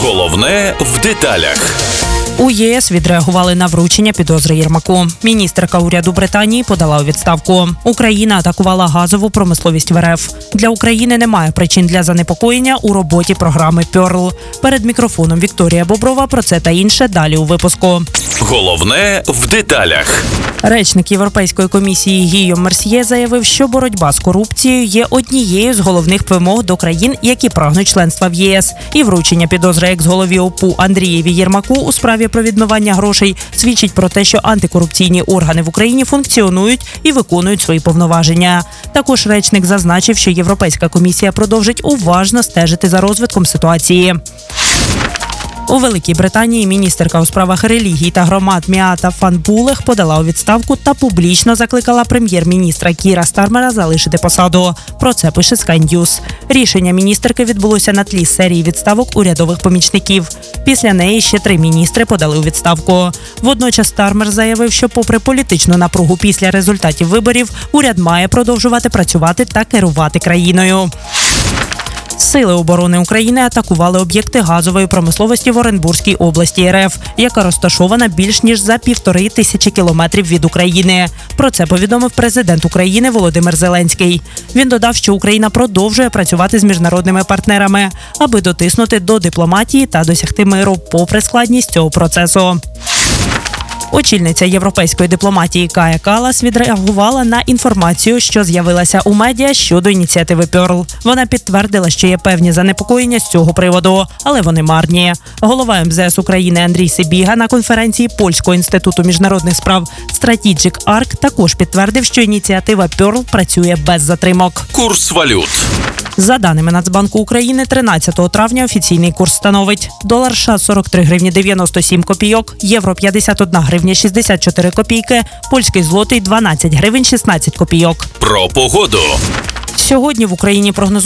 Головне в деталях. У ЄС відреагували на вручення підозри Єрмаку. Міністерка уряду Британії подала у відставку. Україна атакувала газову промисловість в РФ. Для України немає причин для занепокоєння у роботі програми «Пьорл». Перед мікрофоном Вікторія Боброва про це та інше далі у випуску. Головне в деталях. Речник Європейської комісії Гійом Мерсьє заявив, що боротьба з корупцією є однією з головних вимог до країн, які прагнуть членства в ЄС. І вручення підозри екс-голові ОПУ Андрієві Єрмаку у справі про відмивання грошей свідчить про те, що антикорупційні органи в Україні функціонують і виконують свої повноваження. Також речник зазначив, що Європейська комісія продовжить уважно стежити за розвитком ситуації. У Великій Британії міністерка у справах релігій та громад Міата Фан-Булех подала у відставку та публічно закликала прем'єр-міністра Кіра Стармера залишити посаду. Про це пише Sky News. Рішення міністерки відбулося на тлі серії відставок урядових помічників. Після неї ще 3 міністри подали у відставку. Водночас Стармер заявив, що попри політичну напругу після результатів виборів, уряд має продовжувати працювати та керувати країною. Сили оборони України атакували об'єкти газової промисловості в Оренбурзькій області РФ, яка розташована більш ніж за 1500 кілометрів від України. Про це повідомив президент України Володимир Зеленський. Він додав, що Україна продовжує працювати з міжнародними партнерами, аби дотиснути до дипломатії та досягти миру, попри складність цього процесу. Очільниця європейської дипломатії Кая Калас відреагувала на інформацію, що з'явилася у медіа щодо ініціативи «Пьорл». Вона підтвердила, що є певні занепокоєння з цього приводу, але вони марні. Голова МЗС України Андрій Сибіга на конференції Польського інституту міжнародних справ Strategic Arc також підтвердив, що ініціатива «Пьорл» працює без затримок. Курс валют. За даними Нацбанку України, 13 травня офіційний курс становить: долар США – 43 гривні 97 копійок, євро – 51 гривня 64 копійки, польський злотий – 12 гривень 16 копійок. Про погоду. Сьогодні в Україні прогнозують